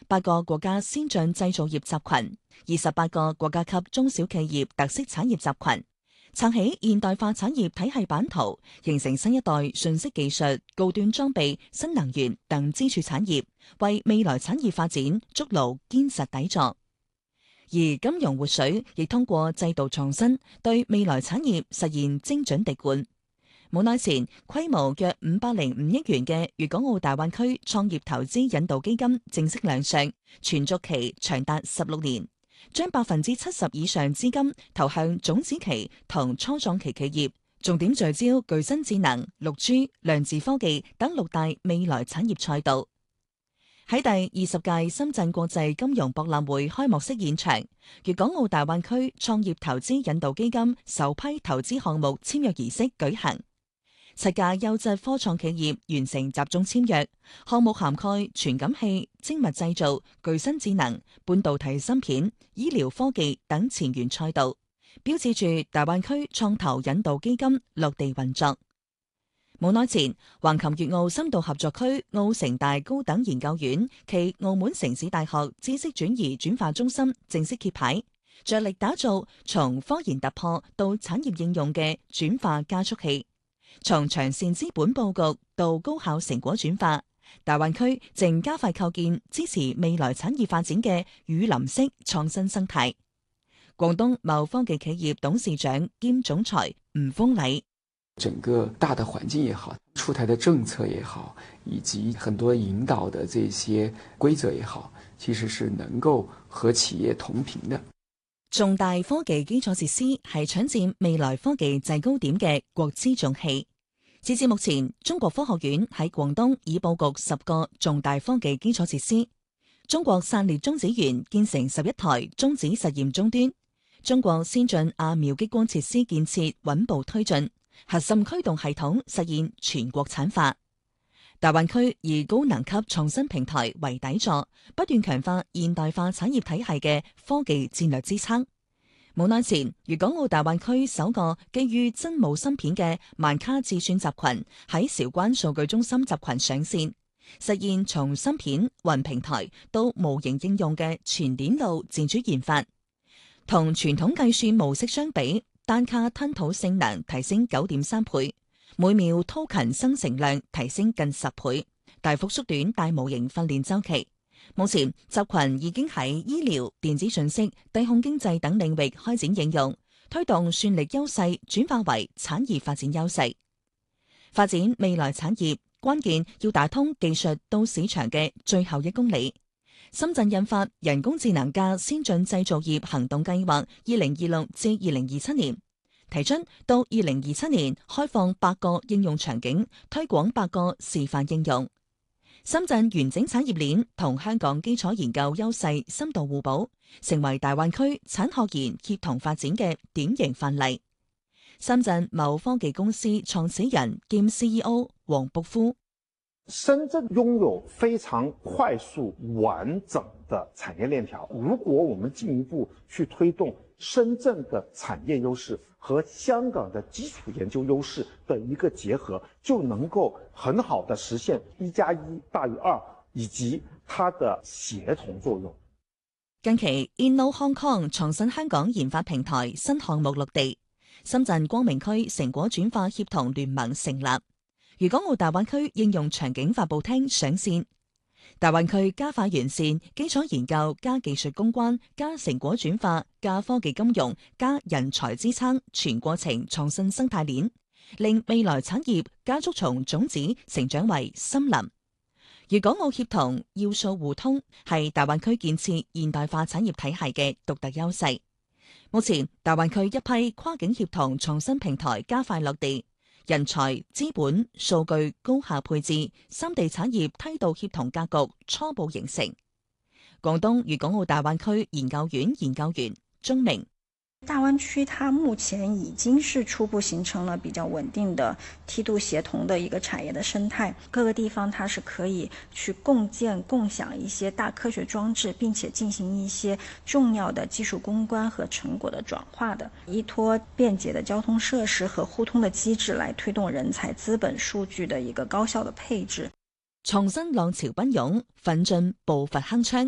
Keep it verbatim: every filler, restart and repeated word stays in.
八個國家先進製造業集群、二十八個國家級中小企業特色產業集群，撐起現代化產業體系版圖，形成新一代信息技術、高端裝備、新能源等支柱產業，為未來產業發展築牢堅實底座。而金融活水亦通過制度創新，對未來產業實現精準滴灌。冇耐前，規模約五百零五億元嘅粵港澳大灣區創業投資引導基金正式亮相，存續期長達十六年，將百分之七十以上資金投向種子期同初創期企業，重點聚焦具新智能、六 G、量子科技等六大未來產業賽道。喺第二十屆深圳國際金融博覽會開幕式現場，粵港澳大灣區創業投資引導基金首批投資項目簽約儀式舉行。七家優質科創企業完成集中簽約，項目涵蓋傳感器、精密製造、具新智能、半導體芯片、醫療科技等前沿賽道，標誌住大灣區創投引導基金落地運作。冇耐前，橫琴粵澳深度合作區澳城大高等研究院暨澳門城市大學知識轉移轉化中心正式揭牌，着力打造從科研突破到產業應用嘅轉化加速器。從長線資本佈局到高效成果轉化，大灣區正加快構建支持未來產業發展嘅雨林式創新生態。廣東貿科技企業董事長兼總裁吳峰禮： 整個大的環境也好，出台的政策也好，以及很多引導的這些規則也好，其實是能夠和企業同頻的。 重大科技基礎設施係搶佔未來科技制高點嘅國之重器。截至目前，中國科學院喺廣東已佈局十個重大科技基礎設施。中國散裂中子源建成十一台中子實驗終端。中國先進亞秒激光設施建設穩步推進，核心驅動系統實現全國產化。大灣區以高能級創新平台為底座，不斷強化現代化產業體系嘅科技戰略支撐。冇耐前，粵港澳大灣區首個基於真武芯片嘅萬卡智算集群喺韶關數據中心集群上線，實現從芯片、雲平台到模型應用嘅全鏈路自主研發。同傳統計算模式相比，單卡吞吐性能提升九點三倍。每秒 token 生成量提升近十倍，大幅縮短大模型訓練週期。目前集群已經喺醫療、電子信息、低空經濟等領域開展應用，推動算力優勢轉化為產業發展優勢。發展未來產業，關鍵要打通技術到市場嘅最後一公里。深圳印發人工智能嘅先進製造業行動計劃，二零二六至二零二七年。提出到二零二七年開放八個應用場景，推廣八個示範應用。深圳完整產業鏈同香港基礎研究優勢深度互補，成為大灣區產學研協同發展嘅典型範例。深圳貿科技公司創始人兼 C E O 黃卜夫： 深圳擁有非常快速完整的產業鏈條，如果我們進一步去推動深圳的產業優勢和香港的基礎研究優勢的一個結合，就能夠很好的實現一加一大於二，以及它的協同作用。 近期 Inno Hong Kong 創新香港研發平台新項目落地，深圳光明區成果轉化協同聯盟成立，粵港澳大灣區應用場景發佈廳上線。大灣區加快完善基礎研究加技術攻關加成果轉化加科技金融加人才支撐全過程創新生態鏈，令未來產業加速從種子成長為森林。粵港澳協同要素互通係大灣區建設現代化產業體系嘅獨特優勢。目前大灣區一批跨境協同創新平台加快落地。人才、資本、數據高效配置，三地產業梯度協同格局初步形成。廣東粵港澳大灣區研究院研究員鍾明： 大灣區它目前已經是初步形成了比較穩定的梯度協同的一個產業的生態，各個地方它是可以去共建共享一些大科學裝置，並且進行一些重要的技術攻關和成果的轉化的，依託便捷的交通設施和互通的機制來推動人才、資本、數據的一個高效的配置。 創新浪潮奔湧，奮進步伐鏗鏘。